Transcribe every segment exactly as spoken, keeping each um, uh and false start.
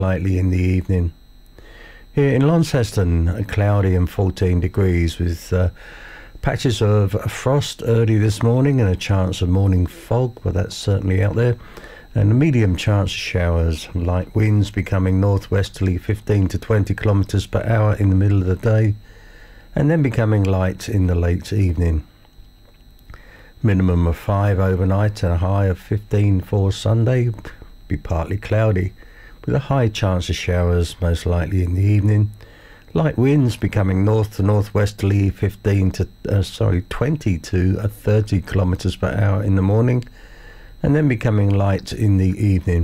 lightly in the evening. Here in Launceston, cloudy and fourteen degrees with uh, patches of frost early this morning and a chance of morning fog, but that's certainly out there. And a medium chance of showers, light winds becoming northwesterly fifteen to twenty kilometres per hour in the middle of the day, and then becoming light in the late evening. Minimum of five overnight and a high of fifteen for Sunday. Be partly cloudy with a high chance of showers, most likely in the evening. Light winds becoming north to northwesterly fifteen to uh, sorry twenty to uh, thirty kilometres per hour in the morning, and then becoming light in the evening.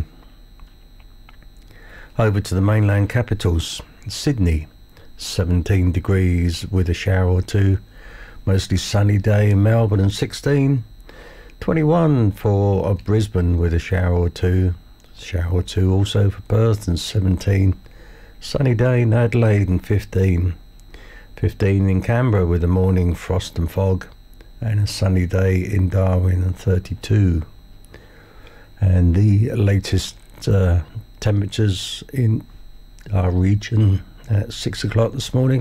Over to the mainland capitals. Sydney, seventeen degrees with a shower or two. Mostly sunny day in Melbourne and sixteen. twenty-one for uh, Brisbane with a shower or two. Shower or two also for Perth and seventeen. Sunny day in Adelaide and fifteen. fifteen in Canberra with a morning frost and fog. And a sunny day in Darwin and thirty-two. And the latest uh, temperatures in our region at six o'clock this morning.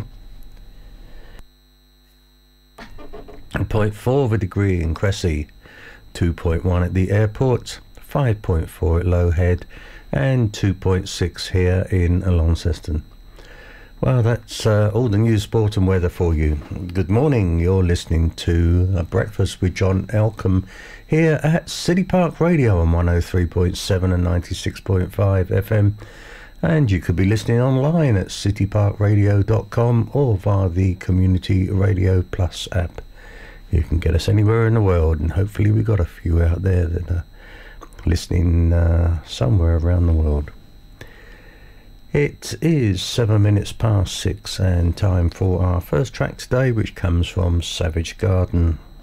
zero point four of a degree in Cressy. two point one at the airport. five point four at Low Head and two point six here in Launceston. Well, that's uh, all the news, sport and weather for you. Good morning. You're listening to uh, Breakfast with John Elcombe here at City Park Radio on one oh three point seven and ninety-six point five F M. And you could be listening online at city park radio dot com or via the Community Radio Plus app. You can get us anywhere in the world, and hopefully we've got a few out there that are listening uh, somewhere around the world. It is seven minutes past six and time for our first track today, which comes from Savage Garden.